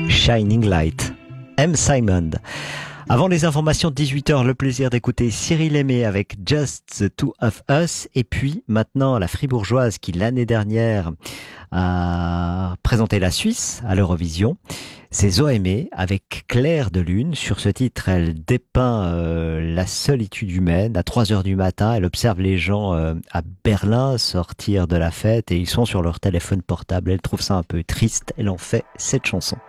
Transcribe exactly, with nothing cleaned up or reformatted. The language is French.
Shining Light. M. Simon. Avant les informations de dix-huit heures, le plaisir d'écouter Cyril Aimé avec Just the Two of Us. Et puis maintenant, la fribourgeoise qui l'année dernière a présenté la Suisse à l'Eurovision. C'est Zoémé avec Clair de Lune. Sur ce titre, elle dépeint euh, la solitude humaine. À trois heures du matin, elle observe les gens euh, à Berlin sortir de la fête et ils sont sur leur téléphone portable. Elle trouve ça un peu triste. Elle en fait cette chanson.